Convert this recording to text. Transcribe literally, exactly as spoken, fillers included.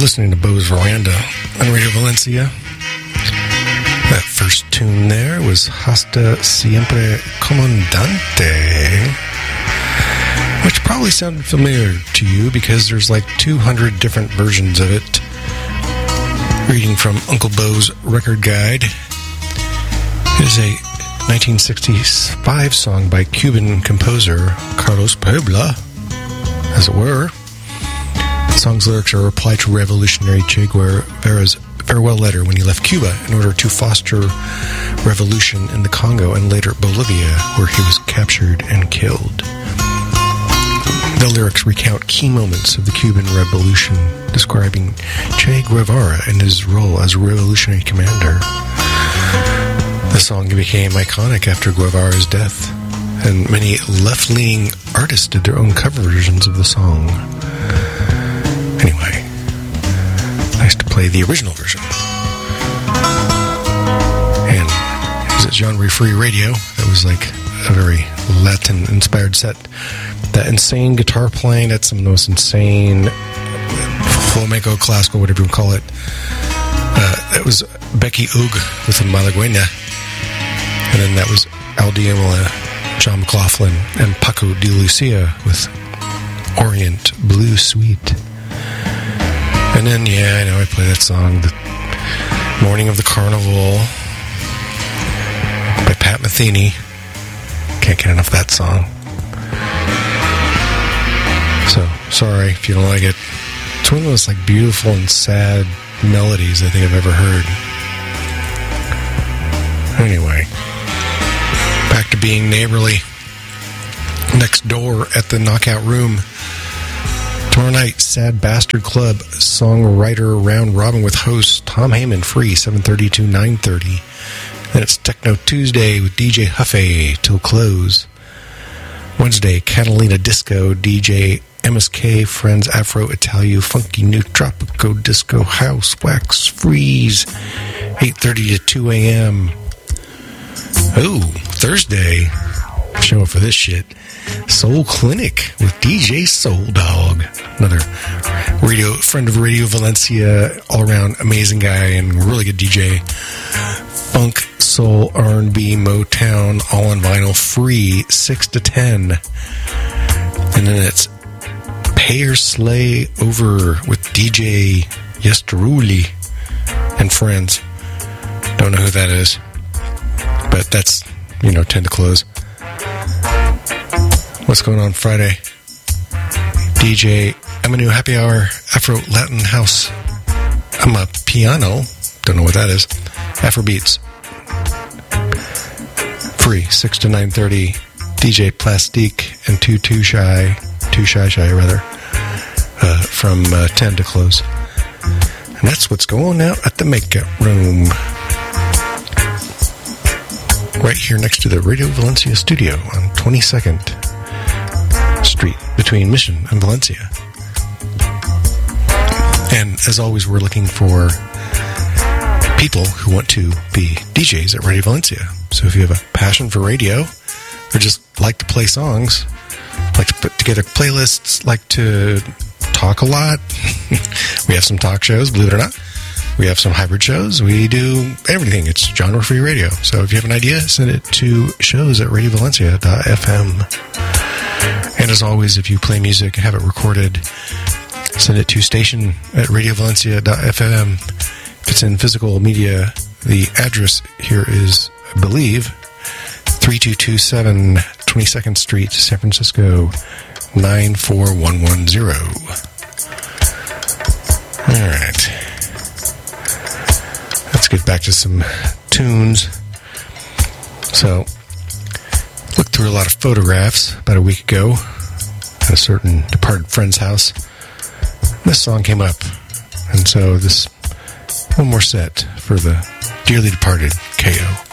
listening to Bo's Veranda on Radio Valencia. That first tune there was Hasta Siempre Comandante, which probably sounded familiar to you because there's like two hundred different versions of it. Reading from Uncle Bo's Record Guide. It is a nineteen sixty-five song by Cuban composer Carlos Puebla, as it were. The song's lyrics are a reply to revolutionary Che Guevara's farewell letter when he left Cuba in order to foster revolution in the Congo and later Bolivia, where he was captured and killed. The lyrics recount key moments of the Cuban Revolution, describing Che Guevara and his role as revolutionary commander. The song became iconic after Guevara's death, and many left-leaning artists did their own cover versions of the song. Anyway, nice to play the original version. And it was at genre-free radio. That was like a very Latin-inspired set. That insane guitar playing, that's some of the most insane flamenco, classical, whatever you call it. Uh, it was Becky Oog with the Malaguena. And then that was Al Diamola, John McLaughlin, and Paco de Lucia with Orient Blue Suite. And then, yeah, I know I play that song, The Morning of the Carnival by Pat Metheny. Can't get enough of that song. So, sorry if you don't like it. It's one of those like beautiful and sad melodies I think I've ever heard. Anyway, back to being neighborly. Next door at the Knockout Room. Tomorrow night, Sad Bastard Club songwriter round robin with host Tom Heyman, free, seven thirty to nine thirty. Then it's Techno Tuesday with D J Huffy till close. Wednesday, Catalina Disco, D J M S K, Friends, Afro, Italio, Funky New Tropico, Disco, House, Wax, Freeze, eight thirty to two a.m. Oh, Thursday, show up for this shit. Soul Clinic with D J Soul Dog, another radio friend of Radio Valencia, all-around amazing guy and really good D J. Funk, soul, R and B, Motown, all on vinyl, free, six to ten. And then it's Pay or Slay Over with D J Yesteruli and friends. Don't know who that is, but that's, you know, ten to close. What's going on Friday? D J Emanu Happy Hour, Afro Latin House. I'm a piano. Don't know what that is. Afrobeats. Free, six to nine thirty. D J Plastique and Too Too Shy, Too Shy Shy rather, uh, from uh, ten to close. And that's what's going out at the Makeup Room. Right here next to the Radio Valencia studio on twenty-second Street between Mission and Valencia. And as always, we're looking for people who want to be D Js at Radio Valencia. So if you have a passion for radio or just like to play songs, like to put together playlists, like to talk a lot, we have some talk shows, believe it or not. We have some hybrid shows. We do everything. It's genre-free radio. So if you have an idea, send it to shows at radio valencia dot f m. And as always, if you play music and have it recorded, send it to station at radio valencia dot f m. If it's in physical media, the address here is, I believe, thirty-two twenty-seven twenty-second Street, San Francisco, nine four one one zero. All right. Let's get back to some tunes. So, looked through a lot of photographs about a week ago at a certain departed friend's house. This song came up, and so this one more set for the dearly departed K O.